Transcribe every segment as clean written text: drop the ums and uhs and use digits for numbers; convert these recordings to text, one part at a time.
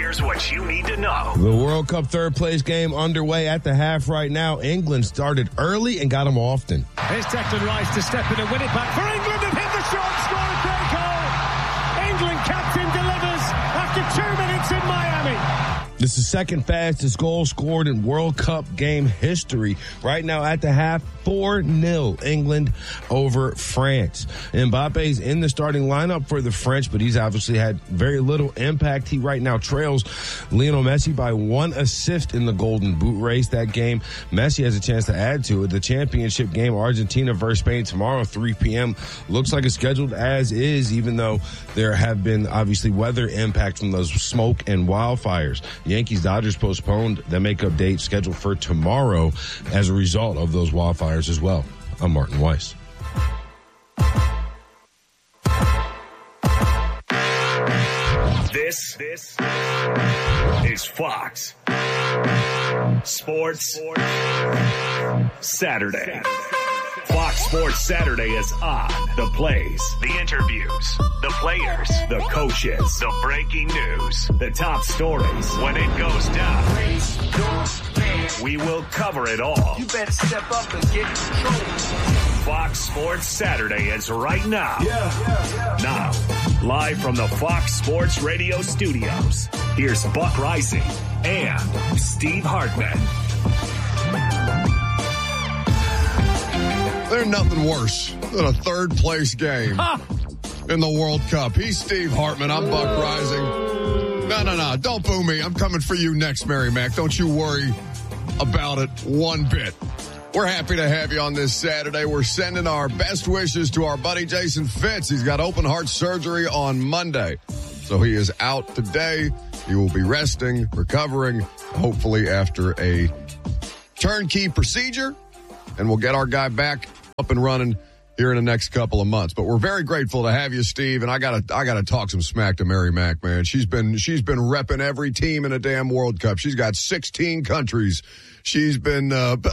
Here's what you need to know. The World Cup third-place game underway at the half right now. England started early and got them often. Here's Declan Rice to step in and win it back for England and hit the shot, score a great goal. England captain delivers after 2 minutes in Miami. This is the second fastest goal scored in World Cup game history. Right now at the half, 4-0 England over France. Mbappe's in the starting lineup for the French, but he's obviously had very little impact. He right now trails Lionel Messi by 1 assist in the Golden Boot race. That game, Messi has a chance to add to it. The championship game, Argentina versus Spain tomorrow, 3 p.m. Looks like it's scheduled as is, even though there have been obviously weather impact from those smoke and wildfires. Yankees-Dodgers postponed the makeup date scheduled for tomorrow as a result of those wildfires as well. I'm Martin Weiss. This is Fox Sports Saturday. Fox Sports Saturday is on. The plays, the interviews, the players, the coaches, the breaking news, the top stories. When it goes down, we will cover it all. You better step up and get in control. Fox Sports Saturday is right now. Now, live from the Fox Sports Radio studios, here's Buck Rising and Steve Hartman. There's nothing worse than a third-place game in the World Cup. He's Steve Hartman. I'm Buck Rising. No. Don't boo me. I'm coming for you next, Mary Mac. Don't you worry about it one bit. We're happy to have you on this Saturday. We're sending our best wishes to our buddy Jason Fitz. He's got open heart surgery on Monday, so he is out today. He will be resting, recovering, hopefully after a turnkey procedure, and we'll get our guy back up and running here in the next couple of months. But we're very grateful to have you, Steve. And I gotta talk some smack to Mary Mac, man. She's been repping every team in a damn World Cup. She's got 16 countries. She's been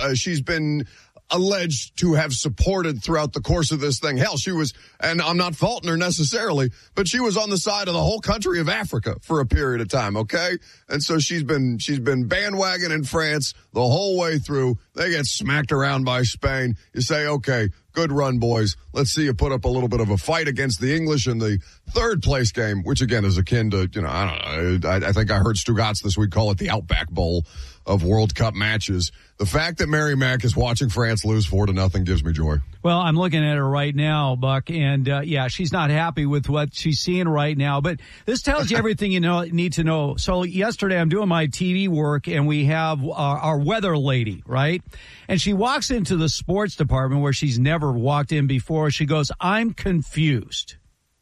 alleged to have supported throughout the course of this thing. Hell, she was, and I'm not faulting her necessarily, but she was on the side of the whole country of Africa for a period of time, okay? And so she's been bandwagoning in France the whole way through. They get smacked around by Spain. You say, okay, good run, boys. Let's see you put up a little bit of a fight against the English in the third place game, which again is akin to, I don't know, I think I heard Stugatz this week call it the Outback Bowl of World Cup matches. The fact that Mary Mac is watching France lose 4-0 gives me joy. Well, I'm looking at her right now, Buck, and she's not happy with what she's seeing right now. But this tells you everything you need to know. So yesterday I'm doing my TV work, and we have our weather lady, right? And she walks into the sports department where she's never walked in before. She goes, I'm confused.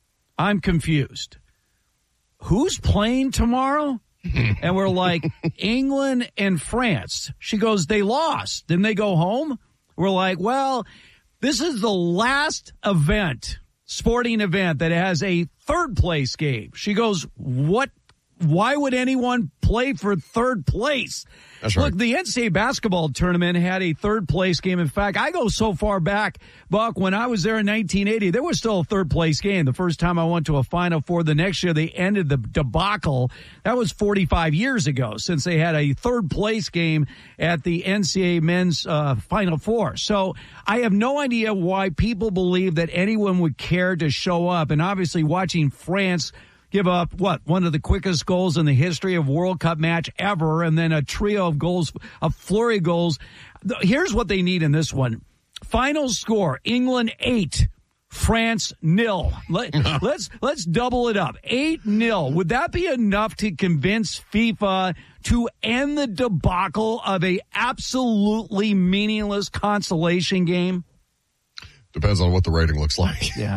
Who's playing tomorrow? And we're like, England and France. She goes, they lost. Didn't they go home? We're like, well, this is the last sporting event that has a third place game. She goes, what? Why would anyone play for third place? That's right. Look, the NCAA basketball tournament had a third place game. In fact, I go so far back, Buck, when I was there in 1980, there was still a third place game. The first time I went to a Final Four, the next year they ended the debacle. That was 45 years ago since they had a third place game at the NCAA men's Final Four. So I have no idea why people believe that anyone would care to show up. And obviously watching France give up, one of the quickest goals in the history of World Cup match ever, and then a trio of goals, a flurry of goals. Here's what they need in this one. Final score, England 8, France 0. Let's double it up. 8-0. Would that be enough to convince FIFA to end the debacle of a absolutely meaningless consolation game? Depends on what the rating looks like. Yeah.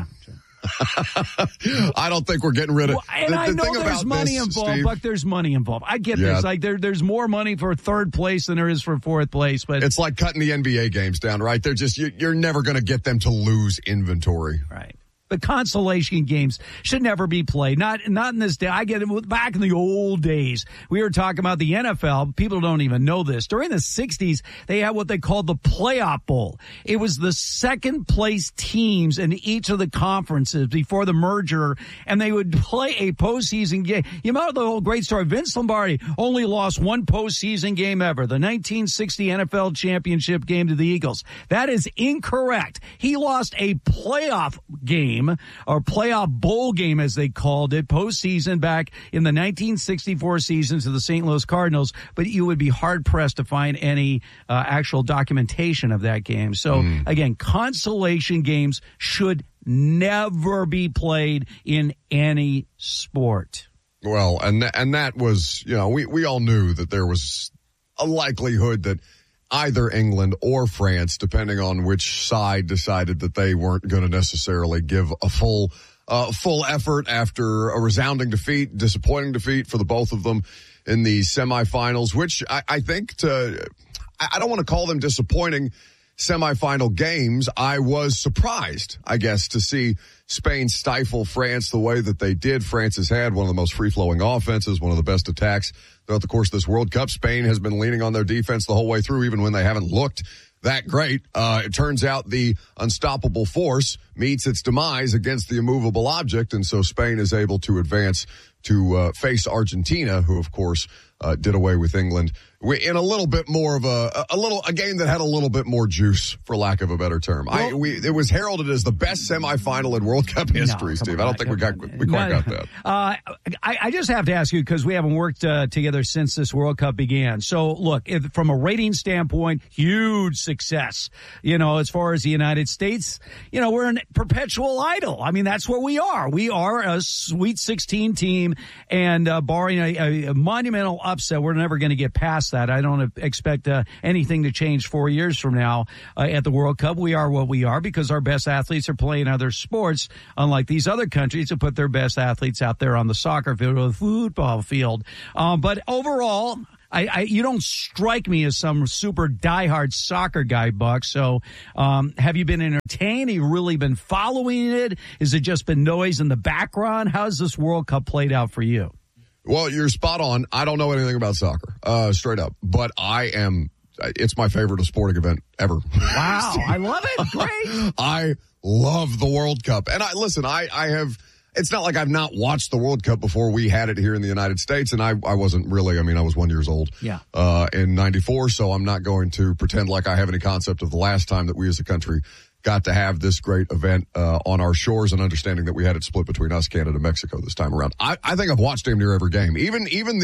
I don't think we're getting rid of. And I know there's money involved, Steve, but there's money involved. I get this. Like there's more money for third place than there is for fourth place. But it's like cutting the NBA games down, right? They're just you're never going to get them to lose inventory. Right. But consolation games should never be played. Not in this day. I get it. Back in the old days, we were talking about the NFL. People don't even know this. During the 60s, they had what they called the Playoff Bowl. It was the second place teams in each of the conferences before the merger, and they would play a postseason game. You remember the whole great story? Vince Lombardi only lost one postseason game ever, the 1960 NFL championship game to the Eagles. That is incorrect. He lost a playoff game, or playoff bowl game as they called it, postseason back in the 1964 season to the St. Louis Cardinals, but you would be hard-pressed to find any actual documentation of that game. So, again, consolation games should never be played in any sport. Well, and that was, we all knew that there was a likelihood that either England or France, depending on which side decided that they weren't going to necessarily give a full effort after a resounding defeat, disappointing defeat for the both of them in the semifinals, which I think I don't want to call them disappointing semifinal games. I was surprised, I guess, to see Spain stifle France the way that they did. France has had one of the most free-flowing offenses, one of the best attacks throughout the course of this World Cup. Spain has been leaning on their defense the whole way through, even when they haven't looked that great. It turns out the unstoppable force meets its demise against the immovable object, and so Spain is able to advance to face Argentina, who, of course, did away with England in a little bit more of a game that had a little bit more juice, for lack of a better term. Well, it was heralded as the best semifinal in World Cup history, Steve. I don't think we quite got that. I just have to ask you, because we haven't worked together since this World Cup began. So, look, from a rating standpoint, huge success. As far as the United States, we're a perpetual idol. I mean, that's what we are. We are a Sweet 16 team, and barring a monumental upset, we're never going to get past that. I don't expect anything to change 4 years from now at the World Cup. We are what we are because our best athletes are playing other sports, unlike these other countries who put their best athletes out there on the soccer field or the football field. But overall, you don't strike me as some super diehard soccer guy, Buck. So have you been entertained? Have you really been following it? Has it just been noise in the background? How's this World Cup played out for you? Well, you're spot on. I don't know anything about soccer, straight up, but it's my favorite sporting event ever. Wow. I love it. Great. I love the World Cup. And I have, it's not like I've not watched the World Cup before we had it here in the United States. And I wasn't really, I was 1 year old. Yeah. In 94. So I'm not going to pretend like I have any concept of the last time that we as a country got to have this great event on our shores, and understanding that we had it split between us, Canada, and Mexico this time around. I think I've watched damn near every game, even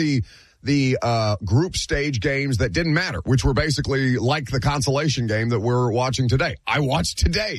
the group stage games that didn't matter, which were basically like the consolation game that we're watching today. I watched today.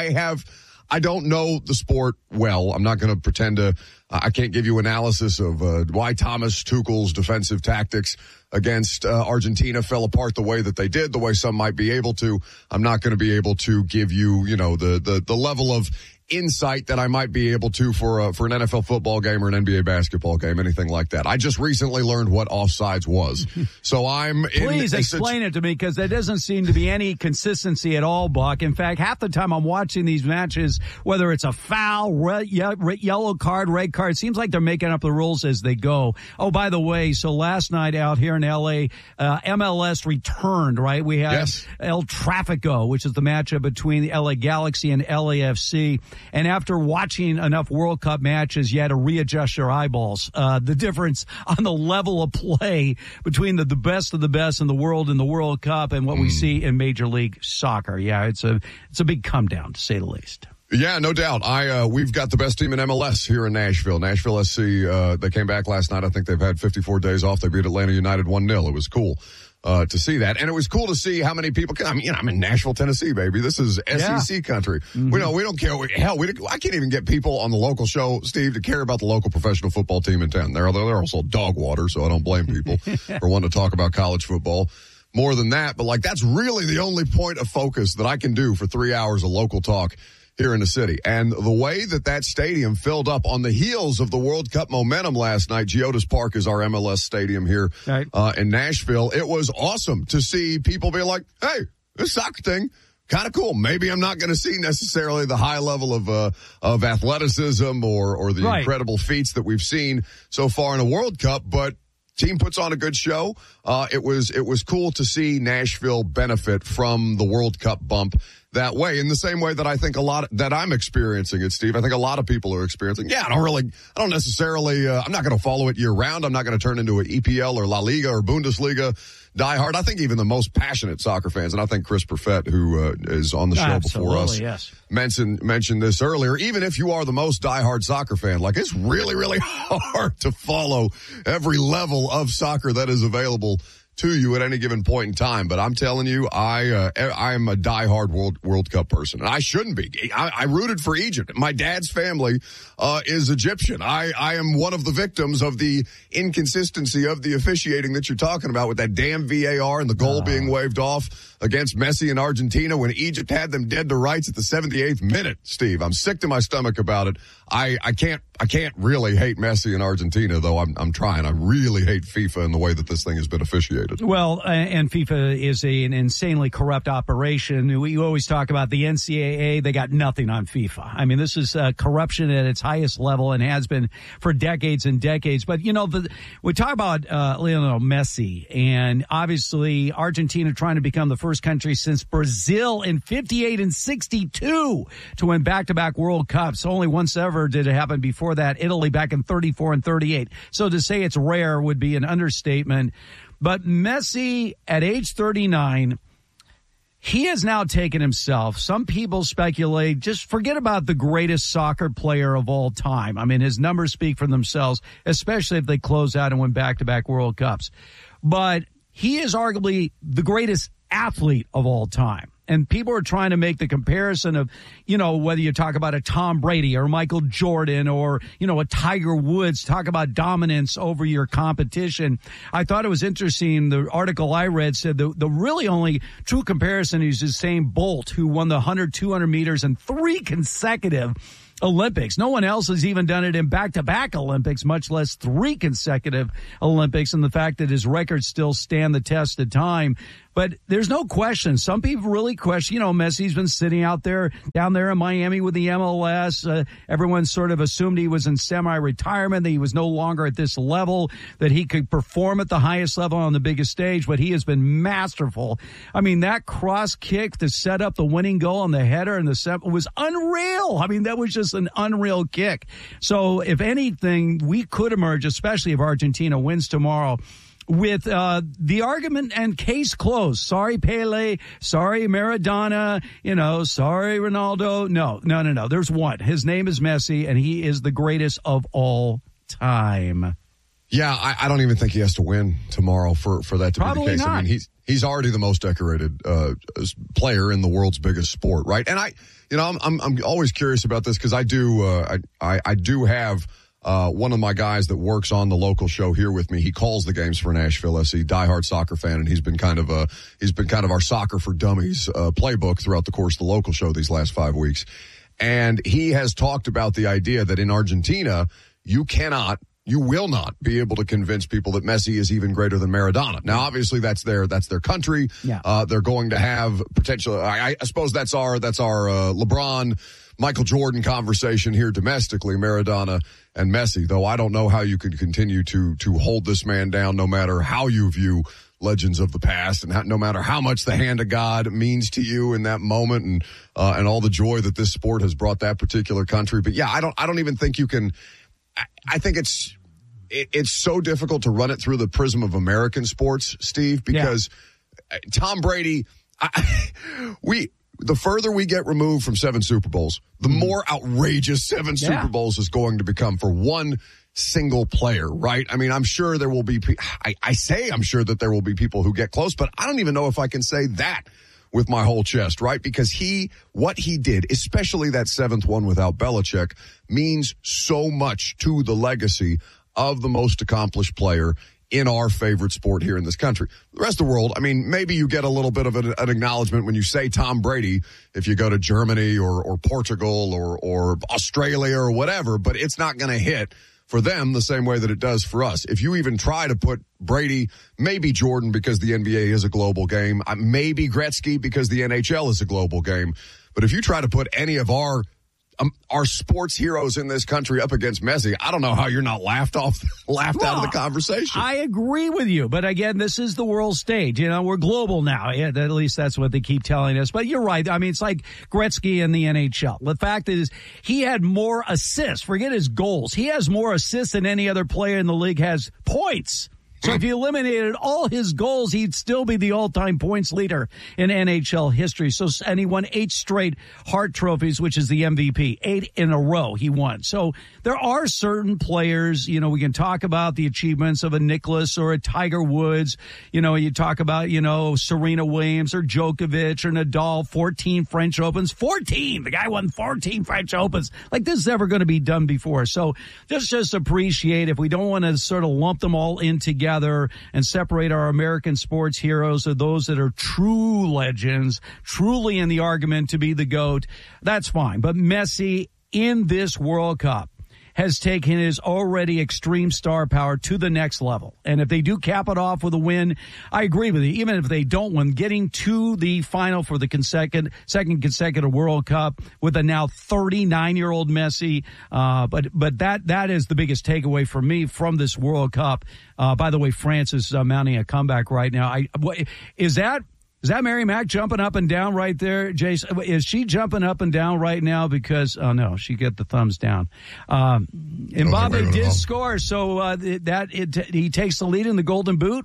I don't know the sport well. I'm not going to pretend to. I can't give you analysis of why Thomas Tuchel's defensive tactics against Argentina fell apart the way that they did, the way some might be able to. I'm not going to be able to give you, the level of insight that I might be able to for an NFL football game or an NBA basketball game, anything like that. I just recently learned what offsides was. So Please explain it to me, because there doesn't seem to be any consistency at all, Buck. In fact, half the time I'm watching these matches, whether it's a foul, yellow card, red card, it seems like they're making up the rules as they go. Oh, by the way, so last night out here in LA, MLS returned, right? We had El Tráfico, which is the matchup between the LA Galaxy and LAFC. And after watching enough World Cup matches, you had to readjust your eyeballs. The difference on the level of play between the best of the best in the world in the World Cup and what we see in Major League Soccer. Yeah, it's a big come down, to say the least. Yeah, no doubt. We've got the best team in MLS here in Nashville. Nashville SC, they came back last night. I think they've had 54 days off. They beat Atlanta United 1-0. It was cool to see that. And it was cool to see how many people, I'm in Nashville, Tennessee, baby. This is SEC country. Mm-hmm. We don't care. I can't even get people on the local show, Steve, to care about the local professional football team in town. They're also dog water, so I don't blame people for wanting to talk about college football more than that. But that's really the only point of focus that I can do for 3 hours of local talk here in the city. And the way that stadium filled up on the heels of the World Cup momentum last night, Geodis Park is our MLS stadium here in Nashville. It was awesome to see people be like, hey, this soccer thing kind of cool. Maybe I'm not going to see necessarily the high level of athleticism or the incredible feats that we've seen so far in a World Cup, but team puts on a good show. It was cool to see Nashville benefit from the World Cup bump that way, in the same way that I think that I'm experiencing it, Steve. I think a lot of people are experiencing. Yeah, I don't necessarily, I'm not going to follow it year round. I'm not going to turn into an EPL or La Liga or Bundesliga diehard. I think even the most passionate soccer fans, and I think Chris Perfett, who is on the show before us, yes, mentioned this earlier. Even if you are the most diehard soccer fan, like, it's really, really hard to follow every level of soccer that is available to you at any given point in time. But I'm telling you, I am a diehard World Cup person, and I shouldn't be. I rooted for Egypt. My dad's family is Egyptian. I am one of the victims of the inconsistency of the officiating that you're talking about, with that damn VAR and the goal being waved off against Messi in Argentina when Egypt had them dead to rights at the 78th minute. Steve, I'm sick to my stomach about it. I can't really hate Messi in Argentina, though. I'm trying. I really hate FIFA and the way that this thing has been officiated. Well, and FIFA is an insanely corrupt operation. We always talk about the NCAA. They got nothing on FIFA. I mean, this is corruption at its highest level and has been for decades and decades. But, we talk about Lionel Messi, and obviously Argentina trying to become the first country since Brazil in 58 and 62 to win back-to-back World Cups. Only once ever did it happen before that, Italy back in 34 and 38. So to say it's rare would be an understatement. But Messi, at age 39, he has now taken himself. Some people speculate, just forget about the greatest soccer player of all time. I mean, his numbers speak for themselves, especially if they close out and win back-to-back World Cups. But he is arguably the greatest athlete of all time. And people are trying to make the comparison of, whether you talk about a Tom Brady or Michael Jordan or, a Tiger Woods, talk about dominance over your competition. I thought it was interesting. The article I read said the really only true comparison is Usain Bolt, who won the 100, 200 meters in 3 consecutive Olympics. No one else has even done it in back-to-back Olympics, much less 3 consecutive Olympics, and the fact that his records still stand the test of time. But there's no question. Some people really question, Messi's been sitting down there in Miami with the MLS. Everyone sort of assumed he was in semi-retirement, that he was no longer at this level, that he could perform at the highest level on the biggest stage, but he has been masterful. I mean, that cross kick to set up the winning goal on the header and the set was unreal. I mean, that was just an unreal kick. So if anything, we could emerge, especially if Argentina wins tomorrow, with the argument and case closed. Sorry, Pele. Sorry, Maradona. Sorry, Ronaldo. No. There's one. His name is Messi, and he is the greatest of all time. Yeah, I don't even think he has to win tomorrow for that to Probably be the case. Not. I mean, he's already the most decorated player in the world's biggest sport, right? And I'm always curious about this because I do have one of my guys that works on the local show here with me. He calls the games for Nashville SC, diehard soccer fan, and he's been kind of our soccer for dummies playbook throughout the course of the local show these last 5 weeks. And he has talked about the idea that in Argentina, you will not be able to convince people that Messi is even greater than Maradona. Now, obviously, that's their country. Yeah. They're going to have potential. I suppose that's our LeBron, Michael Jordan conversation here domestically, Maradona and Messi. Though I don't know how you can continue to hold this man down, no matter how you view legends of the past, and no matter how much the hand of God means to you in that moment, and all the joy that this sport has brought that particular country. But yeah, I don't even think you can. I think it's so difficult to run it through the prism of American sports, Steve, because Tom Brady, the further we get removed from 7 Super Bowls, the more outrageous 7 Super Bowls is going to become for one single player, right? I mean, I'm sure there will be, I'm sure that there will be people who get close, but I don't even know if I can say that with my whole chest, right? Because what he did, especially that 7th one without Belichick, means so much to the legacy of the most accomplished player in our favorite sport here in this country. The rest of the world, I mean, maybe you get a little bit of an acknowledgement when you say Tom Brady if you go to Germany or Portugal or Australia or whatever, but it's not going to hit for them the same way that it does for us. If you even try to put Brady, maybe Jordan because the NBA is a global game, maybe Gretzky because the NHL is a global game. But if you try to put any of our sports heroes in this country up against Messi, I don't know how you're not laughed out of the conversation. I agree with you. But again, this is the world stage. We're global now. Yeah, at least that's what they keep telling us. But you're right. I mean, it's like Gretzky in the NHL. The fact is he had more assists. Forget his goals. He has more assists than any other player in the league has points. So if you eliminated all his goals, he'd still be the all-time points leader in NHL history. And he won 8 straight Hart trophies, which is the MVP. 8 in a row he won. So there are certain players, we can talk about the achievements of a Nicklaus or a Tiger Woods. You talk about, Serena Williams or Djokovic or Nadal, 14 French Opens. 14! The guy won 14 French Opens. Like, this is never going to be done before. So just appreciate, if we don't want to sort of lump them all in together and separate our American sports heroes of those that are true legends, truly in the argument to be the GOAT, that's fine. But Messi in this World Cup has taken his already extreme star power to the next level. And if they do cap it off with a win, I agree with you. Even if they don't win, getting to the final for the second consecutive World Cup with a now 39-year-old Messi. But that is the biggest takeaway for me from this World Cup. By the way, France is mounting a comeback right now. Is that Mary Mack jumping up and down right there, Jason? Is she jumping up and down right now? Because, oh no, she got the thumbs down. Mbappe did score, so he takes the lead in the Golden Boot.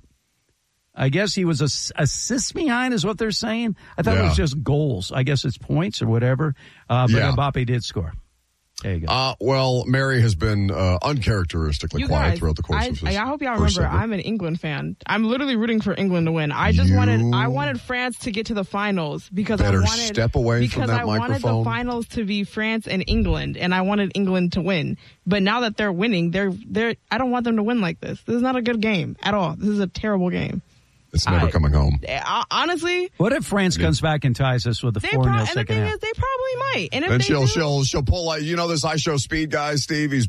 I guess he was assists behind is what they're saying. I thought it was just goals. I guess it's points or whatever. But Mbappe did score. There you go. Well, Mary has been uncharacteristically quiet throughout the course of this. I hope y'all remember, I'm an England fan. I'm literally rooting for England to win. I wanted France to get to the finals because I wanted step away from that microphone. Wanted the finals to be France and England, and I wanted England to win. But now that they're winning, I don't want them to win like this. This is not a good game at all. This is a terrible game. It's never coming home. Honestly, what if France comes back and ties us with a 4-0 second half? And the thing is, they probably might. And if she'll pull like this I Show Speed guy, Steve. He's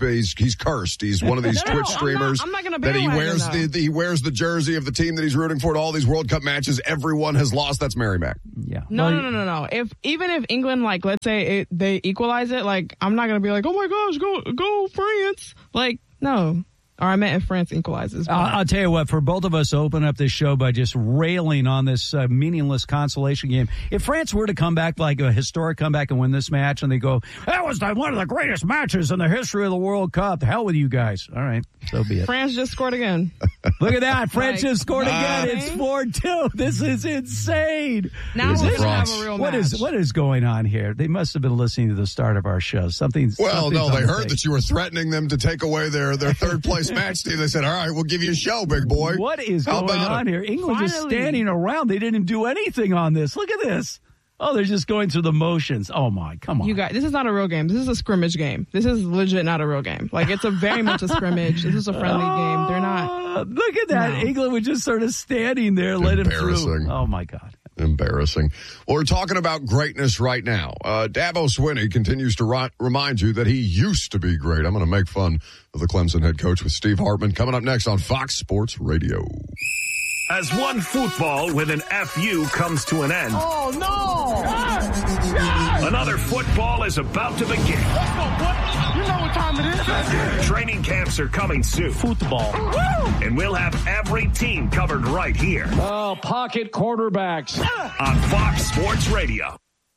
cursed. He's one of these Twitch streamers. I'm not going to that he wears the jersey of the team that he's rooting for at all these World Cup matches. Everyone has lost. That's Mary Mack. Yeah. No. Even if England, like, let's say they equalize it, like, I'm not going to be like, oh my gosh, go France. Like, no. Or I meant if France equalizes. I'll tell you what, for both of us to open up this show by just railing on this meaningless consolation game, if France were to come back, like a historic comeback and win this match, and they go, that was one of the greatest matches in the history of the World Cup, the hell with you guys. All right, so be it. France just scored again. Look at that. France just scored again. It's 4-2. This is insane. Now we're going to have a real match. What is going on here? They must have been listening to the start of our show. They heard that you were threatening them to take away their third place match, Steve. They said, all right, we'll give you a show, big boy. What is going on here? England just standing around. They didn't do anything on this. Look at this. Oh, they're just going through the motions. Oh, my. Come on. You guys, this is not a real game. This is a scrimmage game. This is legit not a real game. Like, it's very much a scrimmage. This is a friendly game. They're not. Look at that. No. England was just sort of standing there, let him through. Oh, my God. Embarrassing. Well, we're talking about greatness right now. Dabo Swinney continues to remind you that he used to be great. I'm going to make fun of the Clemson head coach with Steve Hartman coming up next on Fox Sports Radio. As one football with an FU comes to an end. Oh, no! Another football is about to begin. Let's go, boy. You know what time it is. Training camps are coming soon. Football. And we'll have every team covered right here. Oh, pocket quarterbacks. On Fox Sports Radio.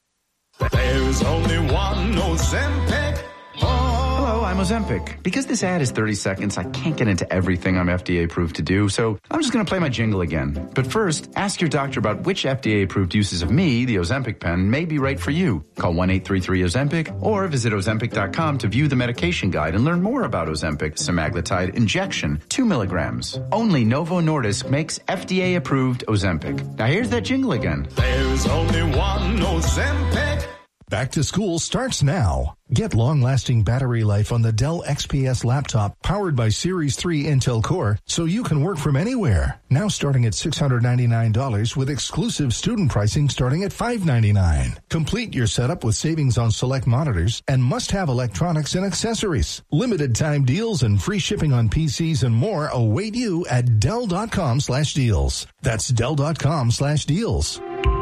There's only one Ozempic. Hello, I'm Ozempic. Because this ad is 30 seconds, I can't get into everything I'm FDA approved to do, so I'm just going to play my jingle again. But first, ask your doctor about which FDA approved uses of me, the Ozempic pen, may be right for you. Call 1-833-OZEMPIC or visit Ozempic.com to view the medication guide and learn more about Ozempic semaglutide injection, 2 milligrams. Only Novo Nordisk makes FDA approved Ozempic. Now here's that jingle again. There's only one Ozempic. Back to school starts now. Get long-lasting battery life on the Dell XPS laptop powered by Series 3 Intel Core so you can work from anywhere. Now starting at $699 with exclusive student pricing starting at $599. Complete your setup with savings on select monitors and must-have electronics and accessories. Limited time deals and free shipping on PCs and more await you at Dell.com/deals. That's Dell.com/deals.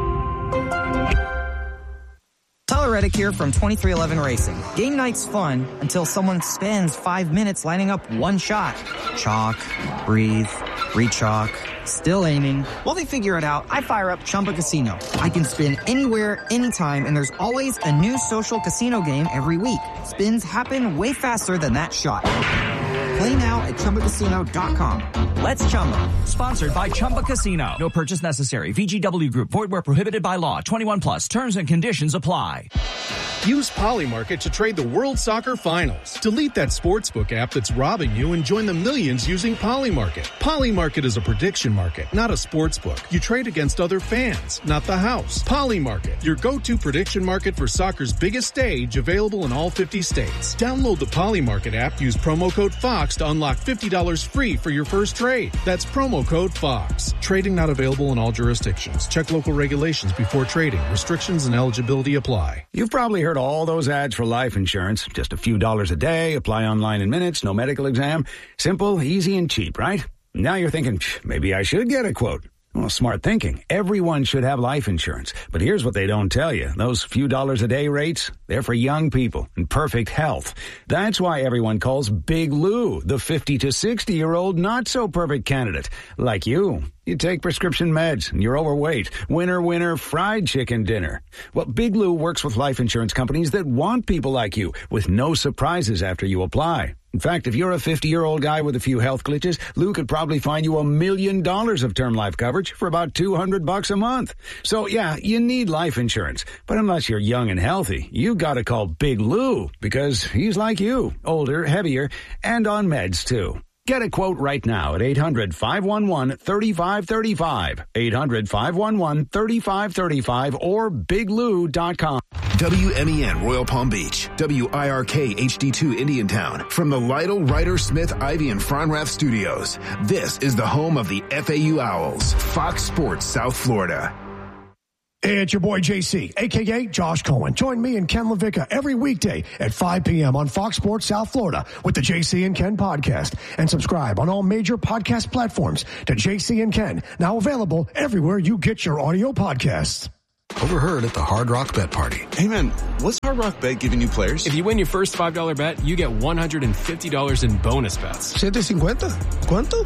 Tyler Reddick here from 2311 Racing. Game night's fun until someone spends 5 minutes lining up one shot. Chalk, breathe, re-chalk, still aiming. While they figure it out, I fire up Chumba Casino. I can spin anywhere, anytime, and there's always a new social casino game every week. Spins happen way faster than that shot. Play now at ChumbaCasino.com. Let's Chumba. Sponsored by Chumba Casino. No purchase necessary. VGW Group. Void where prohibited by law. 21 plus. Terms and conditions apply. Use Polymarket to trade the World Soccer Finals. Delete that sportsbook app that's robbing you and join the millions using Polymarket. Polymarket is a prediction market, not a sportsbook. You trade against other fans, not the house. Polymarket, your go-to prediction market for soccer's biggest stage, available in all 50 states. Download the Polymarket app. Use promo code FOX to unlock $50 free for your first trade. That's promo code FOX. Trading not available in all jurisdictions. Check local regulations before trading. Restrictions and eligibility apply. You've probably heard all those ads for life insurance. Just a few dollars a day, apply online in minutes, no medical exam. Simple, easy, and cheap, right? Now you're thinking, maybe I should get a quote. Well, smart thinking. Everyone should have life insurance. But here's what they don't tell you. Those few dollars a day rates, they're for young people in perfect health. That's why everyone calls Big Lou the 50 to 60-year-old not-so-perfect candidate. Like you. You take prescription meds, and you're overweight. Winner, winner, fried chicken dinner. Well, Big Lou works with life insurance companies that want people like you, with no surprises after you apply. In fact, if you're a 50-year-old guy with a few health glitches, Lou could probably find you $1 million of term life coverage for about $200 a month. So, yeah, you need life insurance. But unless you're young and healthy, you gotta call Big Lou, because he's like you, older, heavier, and on meds, too. Get a quote right now at 800-511-3535, 800-511-3535, or biglou.com. WMEN Royal Palm Beach, WIRK HD2 Indiantown. From the Lytle, Ryder, Smith, Ivy, and Fronrath studios, this is the home of the FAU Owls, Fox Sports South Florida. Hey, it's your boy JC, a.k.a. Josh Cohen. Join me and Ken LaVicka every weekday at 5 p.m. on Fox Sports South Florida with the JC and Ken podcast. And subscribe on all major podcast platforms to JC and Ken, now available everywhere you get your audio podcasts. Overheard at the Hard Rock Bet Party. Hey man, what's Hard Rock Bet giving you players? If you win your first $5 bet, you get $150 in bonus bets. $750? ¿Cuánto?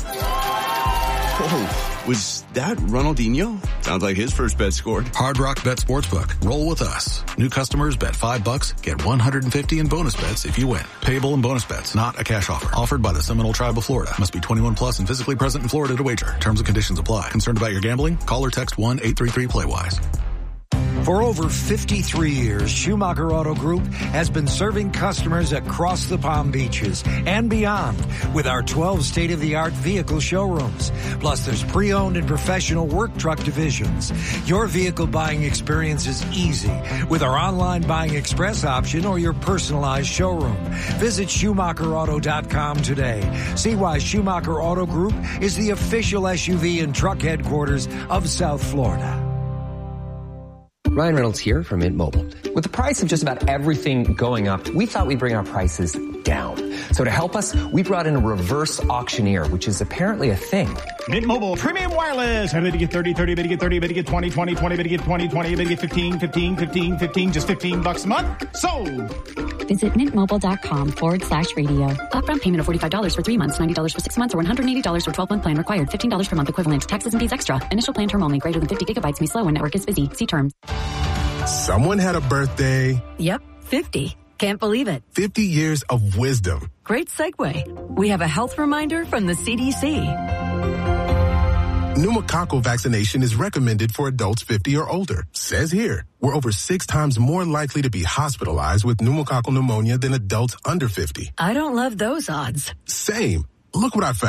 Oh, was that Ronaldinho? Sounds like his first bet scored. Hard Rock Bet Sportsbook. Roll with us. New customers bet $5, get $150 in bonus bets if you win. Payable in bonus bets, not a cash offer. Offered by the Seminole Tribe of Florida. Must be 21 plus and physically present in Florida to wager. Terms and conditions apply. Concerned about your gambling? Call or text 1-833-PLAY-WISE. For over 53 years, Schumacher Auto Group has been serving customers across the Palm Beaches and beyond with our 12 state-of-the-art vehicle showrooms. Plus, there's pre-owned and professional work truck divisions. Your vehicle buying experience is easy with our online buying express option or your personalized showroom. Visit SchumacherAuto.com today. See why Schumacher Auto Group is the official SUV and truck headquarters of South Florida. Ryan Reynolds here from Mint Mobile. With the price of just about everything going up, we thought we'd bring our prices down. So to help us, we brought in a reverse auctioneer, which is apparently a thing. Mint Mobile Premium Wireless. How did you get 30, 30, better get 30, better get 20, 20, 20, better get 20, 20, better get 15, 15, 15, 15, just $15 a month? Sold! Visit mintmobile.com/radio. Upfront payment of $45 for 3 months, $90 for 6 months, or $180 for 12-month plan required. $15 per month equivalent. Taxes and fees extra. Initial plan term only. Greater than 50 gigabytes may slow when network is busy. See terms. Someone had a birthday. Yep, 50. Can't believe it. 50 years of wisdom. Great segue. We have a health reminder from the CDC. Pneumococcal vaccination is recommended for adults 50 or older. Says here, we're over 6 times more likely to be hospitalized with pneumococcal pneumonia than adults under 50. I don't love those odds. Same. Look what I found.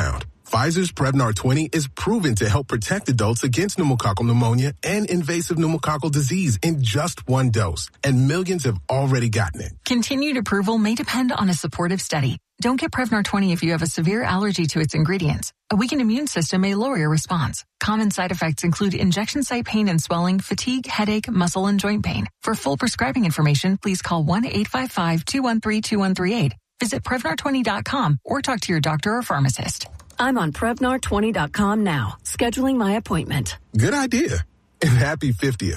Pfizer's Prevnar 20 is proven to help protect adults against pneumococcal pneumonia and invasive pneumococcal disease in just one dose, and millions have already gotten it. Continued approval may depend on a supportive study. Don't get Prevnar 20 if you have a severe allergy to its ingredients. A weakened immune system may lower your response. Common side effects include injection site pain and swelling, fatigue, headache, muscle, and joint pain. For full prescribing information, please call 1-855-213-2138. Visit Prevnar20.com or talk to your doctor or pharmacist. I'm on Prevnar20.com now, scheduling my appointment. Good idea. And happy 50th.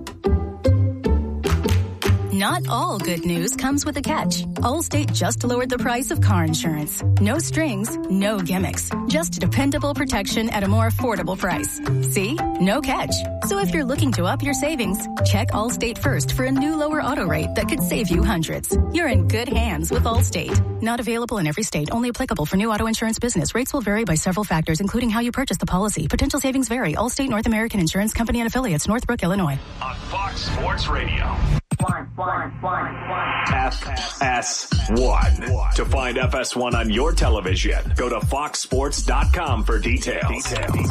Not all good news comes with a catch. Allstate just lowered the price of car insurance. No strings, no gimmicks. Just dependable protection at a more affordable price. See? No catch. So if you're looking to up your savings, check Allstate first for a new lower auto rate that could save you hundreds. You're in good hands with Allstate. Not available in every state. Only applicable for new auto insurance business. Rates will vary by several factors, including how you purchase the policy. Potential savings vary. Allstate North American Insurance Company and Affiliates, Northbrook, Illinois. On Fox Sports Radio. FS1. To find FS1 on your television, go to foxsports.com for details.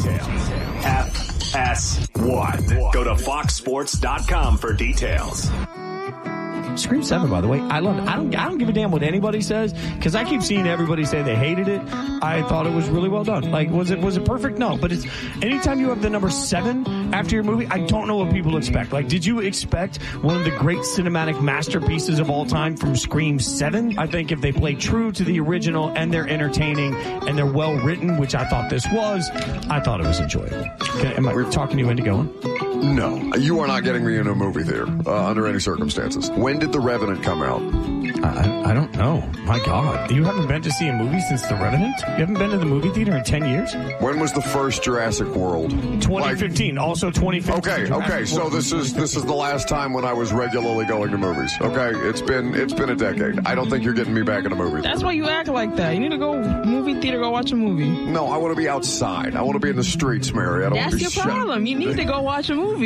FS1. Go to foxsports.com for details. Scream 7, by the way, I love it. I don't give a damn what anybody says, because I keep seeing everybody say they hated it. I thought it was really well done. Like, was it perfect? No, but it's anytime you have the number 7 after your movie, I don't know what people expect. Like, did you expect one of the great cinematic masterpieces of all time from Scream 7? I think if they play true to the original and they're entertaining and they're well written, which I thought this was, I thought it was enjoyable. Am I talking you into going? No, you are not getting me into a movie theater under any circumstances. When did The Revenant come out? I don't know. My God. You haven't been to see a movie since The Revenant? You haven't been to the movie theater in 10 years? When was the first Jurassic World? 2015. Also 2015. Okay. So this is the last time when I was regularly going to movies. Okay. It's been a decade. I don't think you're getting me back in a movie theater. That's why you act like that. You need to go movie theater, go watch a movie. No, I want to be outside. I want to be in the streets, Mary. I don't want to be That's your problem. You need to go watch a movie.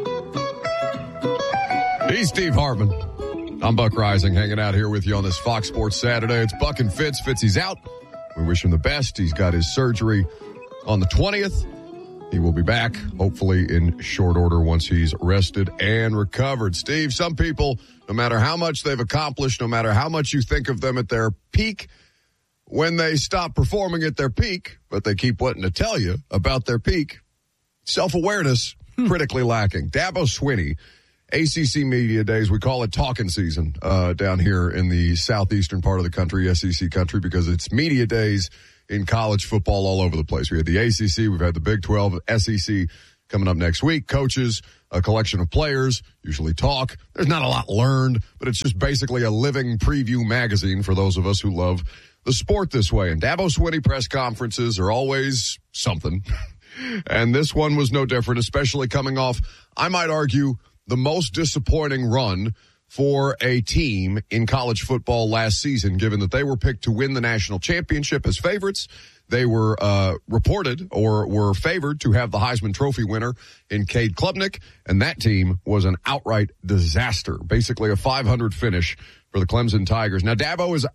He's Steve Hartman. I'm Buck Rising, hanging out here with you on this Fox Sports Saturday. It's Buck and Fitz. Fitzy's out. We wish him the best. He's got his surgery on the 20th. He will be back, hopefully in short order, once he's rested and recovered. Steve, some people, no matter how much they've accomplished, no matter how much you think of them at their peak, when they stop performing at their peak, but they keep wanting to tell you about their peak, self-awareness critically lacking. Dabo Swinney, ACC Media Days, we call it talking season down here in the southeastern part of the country, SEC country, because it's media days in college football all over the place. We had the ACC, we've had the Big 12, SEC coming up next week. Coaches, a collection of players, usually talk. There's not a lot learned, but it's just basically a living preview magazine for those of us who love the sport this way. And Dabo Swinney press conferences are always something. And this one was no different, especially coming off, I might argue, the most disappointing run for a team in college football last season, given that they were picked to win the national championship as favorites. They were reported or were favored to have the Heisman Trophy winner in Cade Klubnik, and that team was an outright disaster, basically a 500 finish for the Clemson Tigers. Now, Dabo is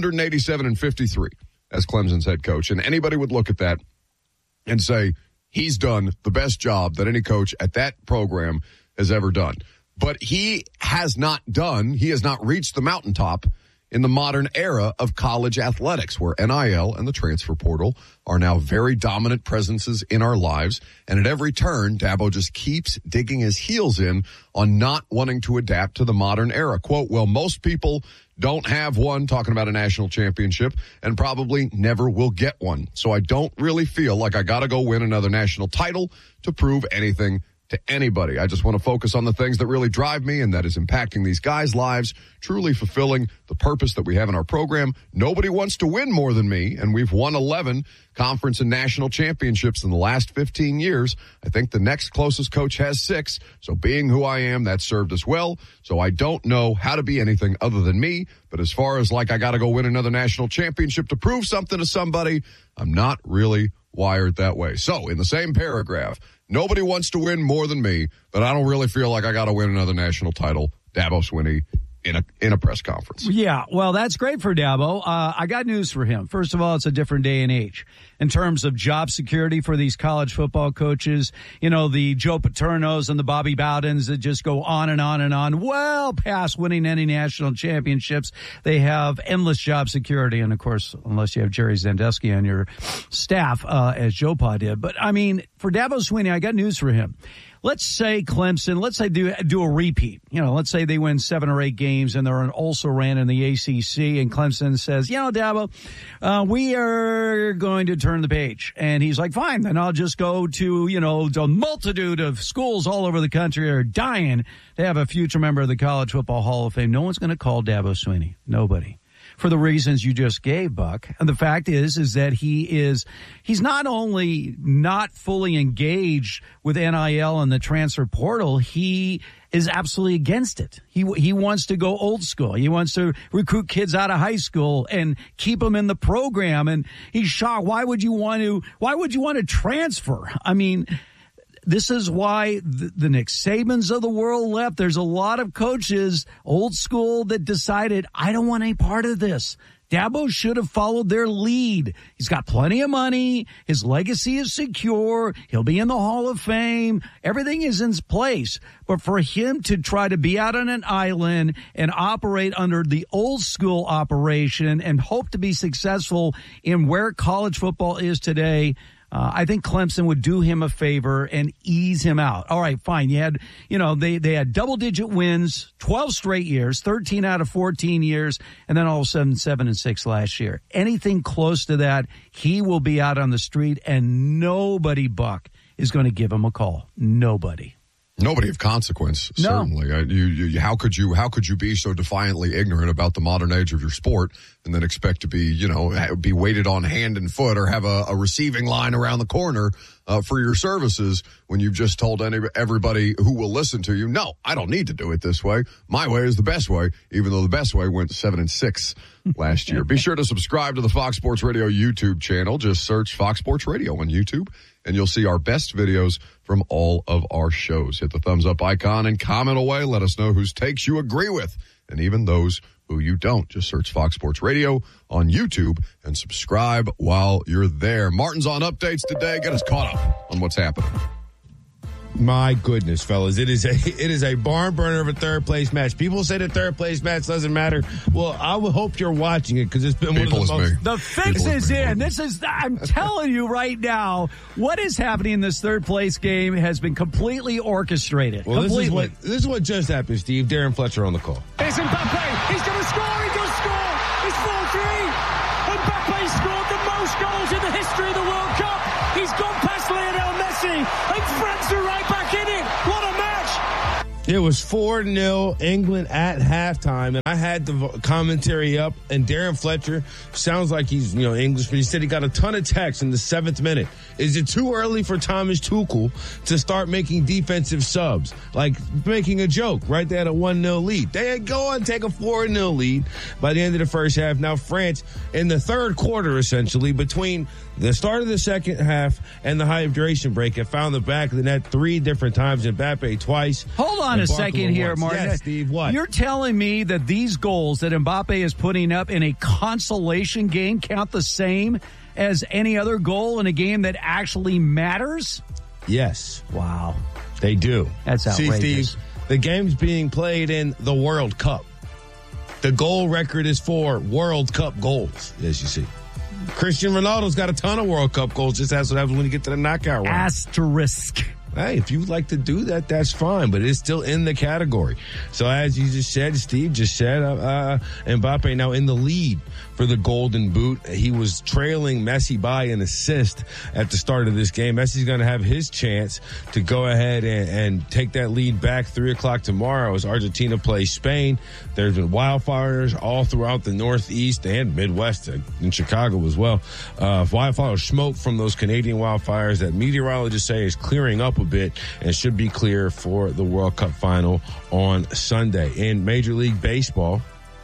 187-53 as Clemson's head coach, and anybody would look at that and say he's done the best job that any coach at that program has ever done. But he has not reached the mountaintop in the modern era of college athletics, where NIL and the transfer portal are now very dominant presences in our lives. And at every turn, Dabo just keeps digging his heels in on not wanting to adapt to the modern era. Quote, well, most people don't have one, talking about a national championship, and probably never will get one. So I don't really feel like I got to go win another national title to prove anything to anybody. I just want to focus on the things that really drive me, and that is impacting these guys' lives, truly fulfilling the purpose that we have in our program. Nobody wants to win more than me, and we've won 11 conference and national championships in the last 15 years. I think the next closest coach has 6, so being who I am, that served us well. So I don't know how to be anything other than me, but as far as like I got to go win another national championship to prove something to somebody, I'm not really wired that way. So in the same paragraph, nobody wants to win more than me, but I don't really feel like I got to win another national title. Dabo Swinney in a press conference. Yeah, well, that's great for Dabo. I got news for him. First of all, it's a different day and age in terms of job security for these college football coaches. You know, the Joe Paternos and the Bobby Bowdens that just go on and on and on, well past winning any national championships. They have endless job security. And, of course, unless you have Jerry Sandusky on your staff, as Joe Pa did. But, I mean, for Dabo Swinney, I got news for him. Let's say Clemson, let's say do a repeat. You know, let's say they win 7 or 8 games and they're also ran in the ACC, and Clemson says, you know, Dabo, we are going to turn the page. And he's like, fine, then I'll just go to, you know, the multitude of schools all over the country are dying to have a future member of the College Football Hall of Fame. No one's going to call Dabo Swinney. Nobody. For the reasons you just gave, Buck. And the fact is that he's not only not fully engaged with NIL and the transfer portal, he is absolutely against it. He wants to go old school. He wants to recruit kids out of high school and keep them in the program. And he's shocked. Why would you want to transfer? I mean, this is why the Nick Sabans of the world left. There's a lot of coaches, old school, that decided, I don't want any part of this. Dabo should have followed their lead. He's got plenty of money. His legacy is secure. He'll be in the Hall of Fame. Everything is in place. But for him to try to be out on an island and operate under the old school operation and hope to be successful in where college football is today, I think Clemson would do him a favor and ease him out. All right, fine. They had double-digit wins, 12 straight years, 13 out of 14 years, and then all of a sudden 7-6 last year. Anything close to that, he will be out on the street, and nobody, Buck, is going to give him a call. Nobody. Nobody of consequence, certainly. No. How could you be so defiantly ignorant about the modern age of your sport and then expect to be waited on hand and foot or have a receiving line around the corner for your services when you've just told everybody who will listen to you, no, I don't need to do it this way. My way is the best way, even though the best way went 7-6 last year. Be sure to subscribe to the Fox Sports Radio YouTube channel. Just search Fox Sports Radio on YouTube, and you'll see our best videos from all of our shows. Hit the thumbs up icon and comment away. Let us know whose takes you agree with, and even those who you don't. Just search Fox Sports Radio on YouTube and subscribe while you're there. Martin's on updates today. Get us caught up on what's happening. My goodness, fellas, it is a barn burner of a third place match. People say the third place match doesn't matter. Well, I would hope you're watching it because it's been People one of the most. The fix is in. I'm telling you right now, what is happening in this third place game has been completely orchestrated. Well, completely. This is what just happened, Steve. Darren Fletcher on the call. It's Mbappe. He's going to score. He does score. It's 4-3. Mbappe scored the most goals in the history of the World Cup. He's gone past Lionel Messi, and France are right back in it. What a match! It was 4-0 England at halftime, and I had the commentary up, and Darren Fletcher sounds like he's, English, but he said he got a ton of texts in the 7th minute. Is it too early for Thomas Tuchel to start making defensive subs? Like making a joke, right? They had a 1-0 lead. They go on take a 4-0 lead by the end of the first half. Now France, in the third quarter, essentially, between the start of the second half and the hydration break, have found the back of the net 3 different times, and Mbappe twice. Hold on a second here, Martin. Yes, Steve, what? You're telling me that these goals that Mbappe is putting up in a consolation game count the same as any other goal in a game that actually matters? Yes. Wow. They do. That's outrageous. See, Steve, the game's being played in the World Cup. The goal record is for World Cup goals, as you see. Cristiano Ronaldo's got a ton of World Cup goals. Just that's what happens when you get to the knockout round. Asterisk. Hey, if you'd like to do that, that's fine, but it's still in the category. So as you just said, Steve just said, Mbappe now in the lead for the Golden Boot. He was trailing Messi by an assist at the start of this game. Messi's going to have his chance to go ahead and take that lead back 3 o'clock tomorrow as Argentina plays Spain. There's been wildfires all throughout the Northeast and Midwest, in Chicago as well. Wildfire smoke from those Canadian wildfires that meteorologists say is clearing up a bit and should be clear for the World Cup final on Sunday. In Major League Baseball,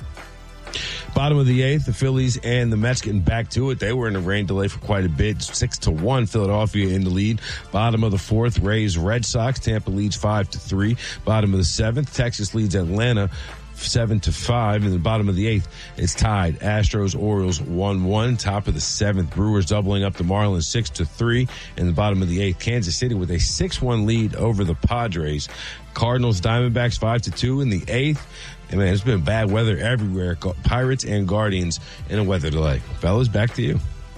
bottom of the 8th, the Phillies and the Mets getting back to it. They were in a rain delay for quite a bit. 6-1, Philadelphia in the lead. Bottom of the 4th, Rays, Red Sox. Tampa leads 5-3. Bottom of the 7th, Texas leads Atlanta 7-5. In the bottom of the 8th, it's tied. Astros, Orioles 1-1. Top of the 7th, Brewers doubling up the Marlins 6-3. In the bottom of the 8th, Kansas City with a 6-1 lead over the Padres. Cardinals, Diamondbacks 5-2 in the 8th. And man, it's been bad weather everywhere. Pirates and Guardians in a weather delay. Fellas, back to you.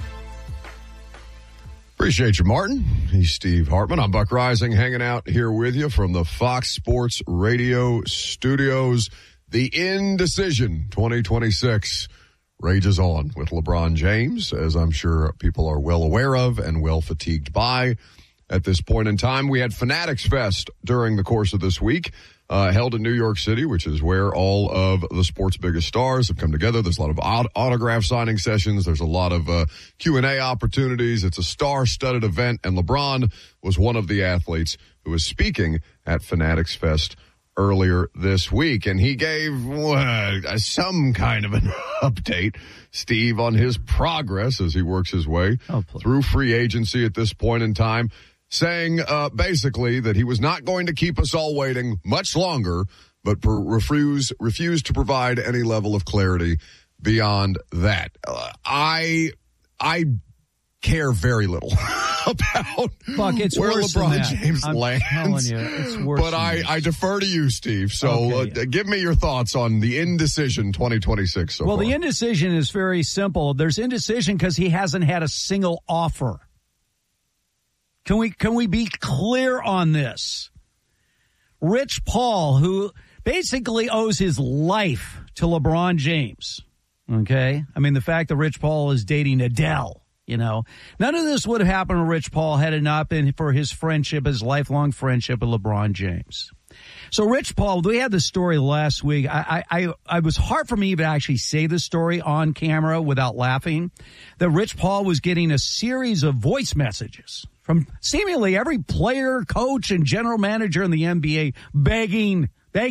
Appreciate you, Martin. He's Steve Hartman. I'm Buck Rising, hanging out here with you from the Fox Sports Radio studios. The Indecision 2026 rages on with LeBron James, as I'm sure people are well aware of and well fatigued by. At this point in time, we had Fanatics Fest during the course of this week, held in New York City, which is where all of the sport's biggest stars have come together. There's a lot of autograph signing sessions. There's a lot of Q&A opportunities. It's a star-studded event, and LeBron was one of the athletes who was speaking at Fanatics Fest earlier this week, and he gave some kind of an update, Steve, on his progress as he works his way through free agency at this point in time, saying basically that he was not going to keep us all waiting much longer, but refused to provide any level of clarity beyond that. I care very little about Buck, it's where worse LeBron than that. James I'm lands. telling you, it's worse but than I defer to you, Steve. So Okay. Give me your thoughts on the Indecision 2026 so Well, far. the indecision is very simple. There's indecision because he hasn't had a single offer. Can we be clear on this? Rich Paul, who basically owes his life to LeBron James, okay? I mean, the fact that Rich Paul is dating Adele, you know, none of this would have happened to Rich Paul had it not been for his friendship, his lifelong friendship with LeBron James. So Rich Paul, we had the story last week. I was hard for me to actually say the story on camera without laughing, that Rich Paul was getting a series of voice messages from seemingly every player, coach, and general manager in the NBA begging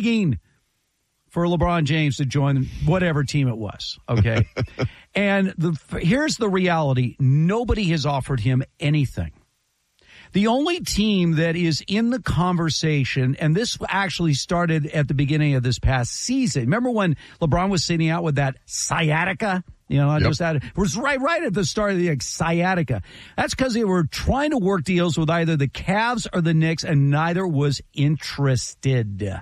for LeBron James to join whatever team it was, okay? And here's the reality. Nobody has offered him anything. The only team that is in the conversation, and this actually started at the beginning of this past season. Remember when LeBron was sitting out with that sciatica? You know, just that. It was right at the start of the sciatica. That's because they were trying to work deals with either the Cavs or the Knicks, and neither was interested.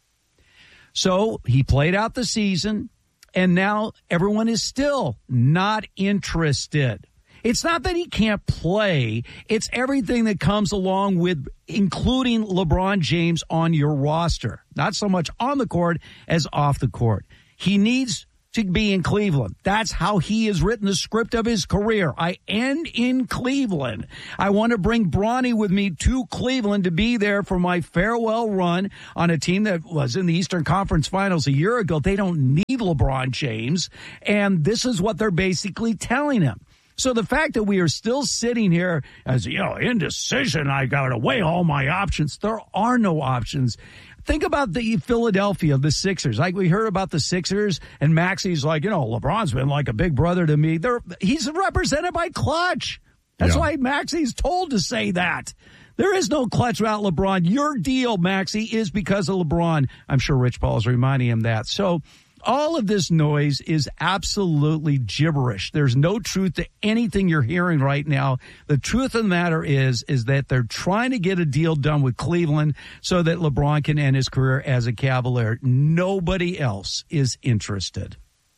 So he played out the season, and now everyone is still not interested. It's not that he can't play. It's everything that comes along with including LeBron James on your roster. Not so much on the court as off the court. He needs to be in Cleveland. That's how he has written the script of his career. I end in Cleveland. I want to bring Bronny with me to Cleveland to be there for my farewell run on a team that was in the Eastern Conference Finals a year ago. They don't need LeBron James, and this is what they're basically telling him. So the fact that we are still sitting here as, you know, indecision, I got to weigh all my options. There are no options. Think about the Philadelphia, the Sixers. Like we heard about the Sixers, and Maxi's like, you know, LeBron's been like a big brother to me. He's represented by Clutch. That's why Maxi's told to say that. There is no Clutch without LeBron. Your deal, Maxi, is because of LeBron. I'm sure Rich Paul is reminding him that. So all of this noise is absolutely gibberish. There's no truth to anything you're hearing right now. The truth of the matter is that they're trying to get a deal done with Cleveland so that LeBron can end his career as a Cavalier. Nobody else is interested.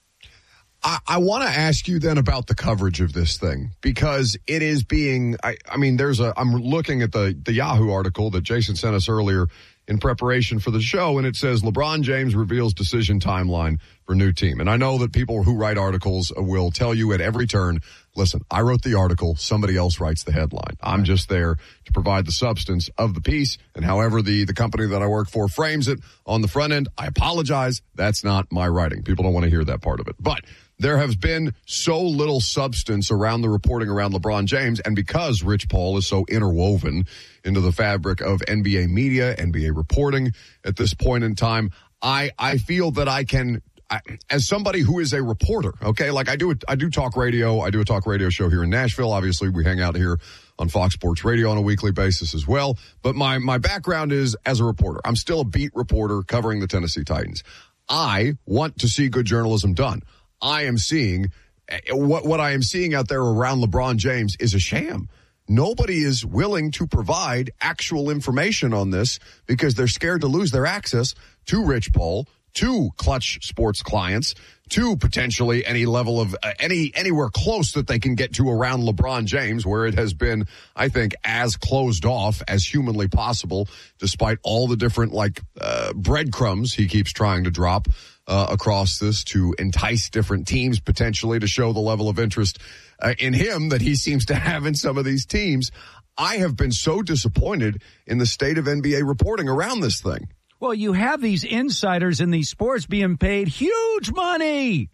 I want to ask you then about the coverage of this thing, because it is being, I'm looking at the Yahoo article that Jason sent us earlier in preparation for the show, and it says LeBron James reveals decision timeline for new team. And I know that people who write articles will tell you at every turn, listen, I wrote the article, somebody else writes the headline. I'm just there to provide the substance of the piece, and however the company that I work for frames it on the front end, I apologize. That's not my writing. People don't want to hear that part of it. But there has been so little substance around the reporting around LeBron James, and because Rich Paul is so interwoven into the fabric of NBA media, NBA reporting at this point in time, I feel that I can, as somebody who is a reporter, okay, like I do talk radio. I do a talk radio show here in Nashville. Obviously, we hang out here on Fox Sports Radio on a weekly basis as well. But my background is as a reporter. I'm still a beat reporter covering the Tennessee Titans. I want to see good journalism done. I am seeing what I am seeing out there around LeBron James is a sham. Nobody is willing to provide actual information on this because they're scared to lose their access to Rich Paul, to Clutch Sports clients, to potentially any level of anywhere close that they can get to around LeBron James, where it has been, I think, as closed off as humanly possible, despite all the different breadcrumbs he keeps trying to drop across this to entice different teams potentially to show the level of interest in him that he seems to have in some of these teams. I have been so disappointed in the state of NBA reporting around this thing. Well, you have these insiders in these sports being paid huge money.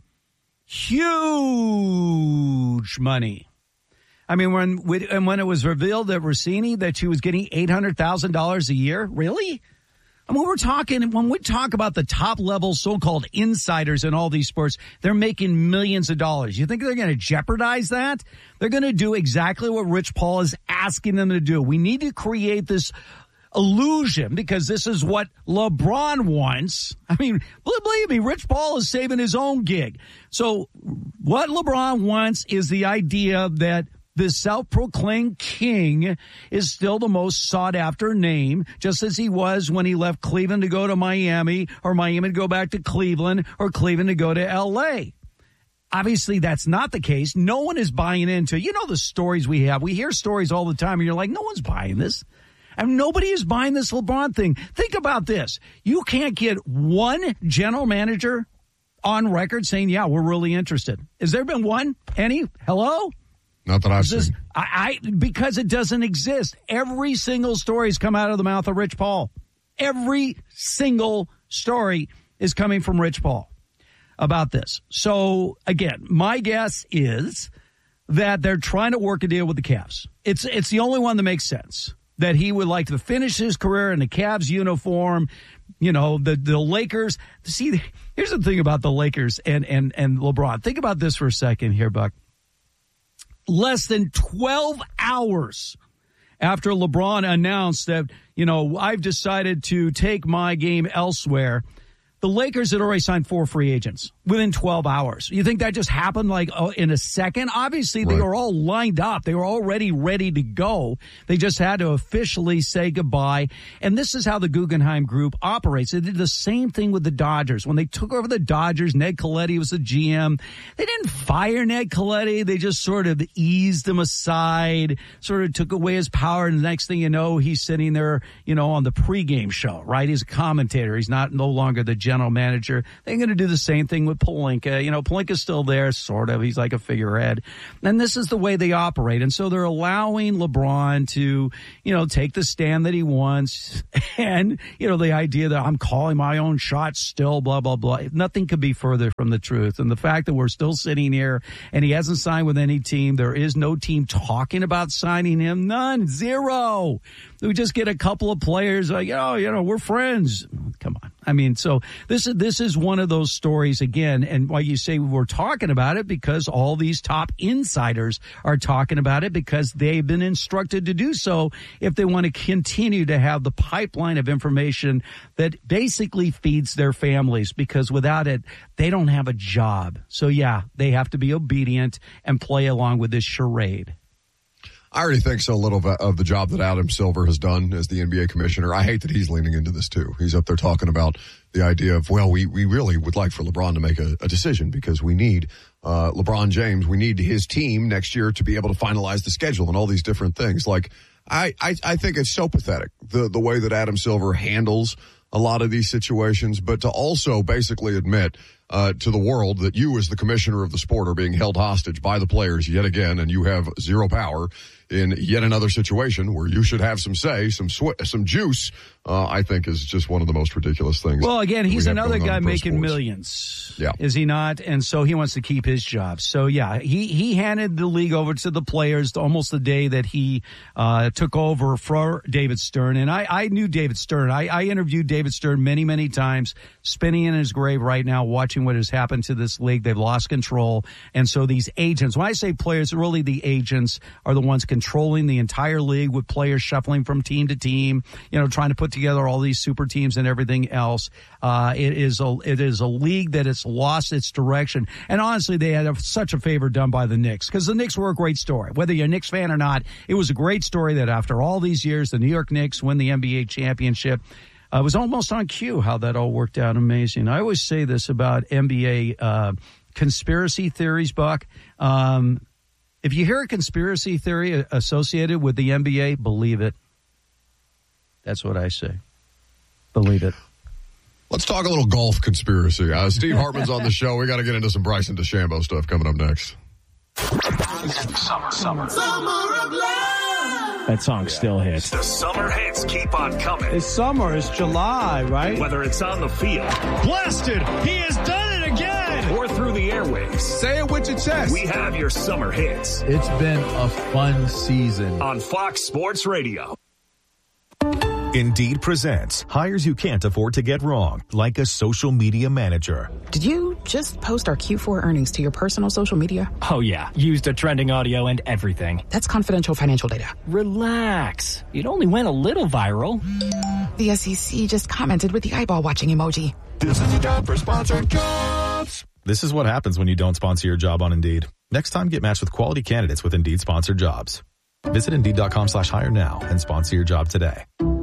Huge money. I mean, when it was revealed that Rossini, that she was getting $800,000 a year, really? And when we talk about the top level so-called insiders in all these sports, they're making millions of dollars. You think they're going to jeopardize that? They're going to do exactly what Rich Paul is asking them to do. We need to create this illusion because this is what LeBron wants. I mean, believe me, Rich Paul is saving his own gig. So what LeBron wants is the idea that the self-proclaimed king is still the most sought-after name, just as he was when he left Cleveland to go to Miami, or Miami to go back to Cleveland, or Cleveland to go to L.A. Obviously, that's not the case. No one is buying into, the stories we have. We hear stories all the time, and you're like, no one's buying this. And nobody is buying this LeBron thing. Think about this. You can't get one general manager on record saying, yeah, we're really interested. Has there been one? Any? Hello? Not that I've seen. Because it doesn't exist. Every single story has come out of the mouth of Rich Paul. Every single story is coming from Rich Paul about this. So, again, my guess is that they're trying to work a deal with the Cavs. It's the only one that makes sense, that he would like to finish his career in the Cavs uniform. The Lakers. See, here's the thing about the Lakers and LeBron. Think about this for a second here, Buck. Less than 12 hours after LeBron announced that, I've decided to take my game elsewhere, the Lakers had already signed 4 free agents within 12 hours. You think that just happened in a second? Obviously, They were all lined up. They were already ready to go. They just had to officially say goodbye. And this is how the Guggenheim Group operates. They did the same thing with the Dodgers. When they took over the Dodgers, Ned Colletti was the GM. They didn't fire Ned Colletti. They just sort of eased him aside, sort of took away his power. And the next thing you know, he's sitting there, on the pregame show, right? He's a commentator. He's no longer the general manager. They're going to do the same thing with Pelinka. Pelinka's still there, sort of. He's like a figurehead. And this is the way they operate. And so they're allowing LeBron to, take the stand that he wants. And, the idea that I'm calling my own shots still, blah, blah, blah. Nothing could be further from the truth. And the fact that we're still sitting here and he hasn't signed with any team, there is no team talking about signing him. None. Zero. We just get a couple of players like, we're friends. Come on. I mean, so this is one of those stories again. And why you say we're talking about it, because all these top insiders are talking about it because they've been instructed to do so if they want to continue to have the pipeline of information that basically feeds their families, because without it, they don't have a job. So, yeah, they have to be obedient and play along with this charade. I already think so little of the job that Adam Silver has done as the NBA commissioner. I hate that he's leaning into this too. He's up there talking about the idea of, we really would like for LeBron to make a decision because we need LeBron James. We need his team next year to be able to finalize the schedule and all these different things. Like, I think it's so pathetic, the way that Adam Silver handles a lot of these situations, but to also basically admit to the world that you as the commissioner of the sport are being held hostage by the players yet again, and you have zero power in yet another situation where you should have some say, some juice, I think is just one of the most ridiculous things. Well, again, he's another guy making millions. Yeah. Is he not? And so he wants to keep his job. So, yeah, he handed the league over to the players almost the day that he took over for David Stern. And I knew David Stern. I interviewed David Stern many, many times, spinning in his grave right now, watching what has happened to this league. They've lost control. And so these agents, when I say players, really the agents are the ones controlling the entire league with players shuffling from team to team, trying to put together all these super teams and everything else. It is a league that has lost its direction. And honestly, they had such a favor done by the Knicks, because the Knicks were a great story. Whether you're a Knicks fan or not, it was a great story that after all these years, the New York Knicks win the NBA championship. It was almost on cue how that all worked out. Amazing. I always say this about NBA conspiracy theories, Buck. If you hear a conspiracy theory associated with the NBA, believe it. That's what I say. Believe it. Let's talk a little golf conspiracy. Steve Hartman's on the show. We got to get into some Bryson DeChambeau stuff coming up next. Summer of love. That song still hits. The summer hits keep on coming. It's summer. It's July, right? Whether it's on the field. Blasted. He has done it again. Or through the airwaves. Say it with your chest. We have your summer hits. It's been a fun season. On Fox Sports Radio. Indeed presents hires you can't afford to get wrong, like a social media manager. Did you just post our Q4 earnings to your personal social media? Oh, yeah. Used the trending audio and everything. That's confidential financial data. Relax. It only went a little viral. The SEC just commented with the eyeball watching emoji. This is a job for sponsored jobs. This is what happens when you don't sponsor your job on Indeed. Next time, get matched with quality candidates with Indeed sponsored jobs. Visit Indeed.com/hire now and sponsor your job today.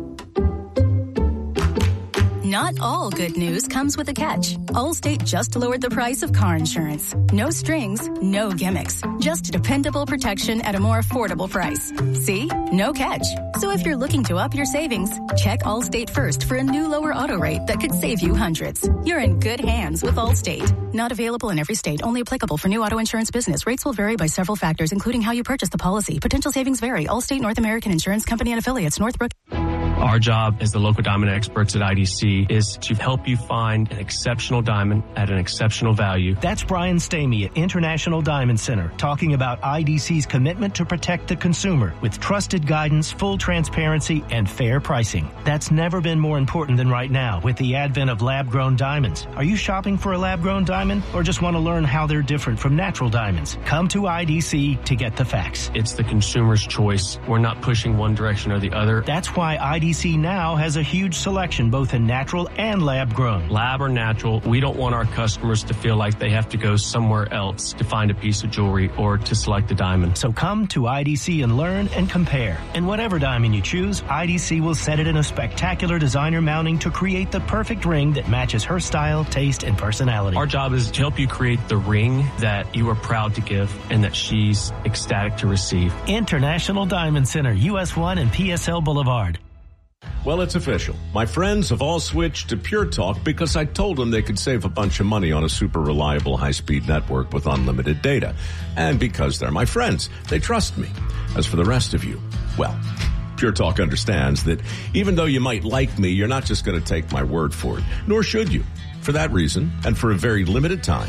Not all good news comes with a catch. Allstate just lowered the price of car insurance. No strings, no gimmicks. Just dependable protection at a more affordable price. See? No catch. So if you're looking to up your savings, check Allstate first for a new lower auto rate that could save you hundreds. You're in good hands with Allstate. Not available in every state. Only applicable for new auto insurance business. Rates will vary by several factors, including how you purchase the policy. Potential savings vary. Allstate North American Insurance Company and affiliates. Northbrook. Our job as the local diamond experts at IDC is to help you find an exceptional diamond at an exceptional value. That's Brian Stamey at International Diamond Center talking about IDC's commitment to protect the consumer with trusted guidance, full transparency, and fair pricing. That's never been more important than right now with the advent of lab-grown diamonds. Are you shopping for a lab-grown diamond or just want to learn how they're different from natural diamonds? Come to IDC to get the facts. It's the consumer's choice. We're not pushing one direction or the other. That's why IDC now has a huge selection both in natural and lab-grown. Lab or natural, we don't want our customers to feel like they have to go somewhere else to find a piece of jewelry or to select a diamond. So come to IDC and learn and compare. And whatever diamond you choose, IDC will set it in a spectacular designer mounting to create the perfect ring that matches her style, taste, and personality. Our job is to help you create the ring that you are proud to give and that she's ecstatic to receive. International Diamond Center, US 1 and PSL Boulevard. Well, it's official. My friends have all switched to Pure Talk because I told them they could save a bunch of money on a super reliable high-speed network with unlimited data. And because they're my friends, they trust me. As for the rest of you, well, Pure Talk understands that even though you might like me, you're not just going to take my word for it, nor should you. For that reason, and for a very limited time,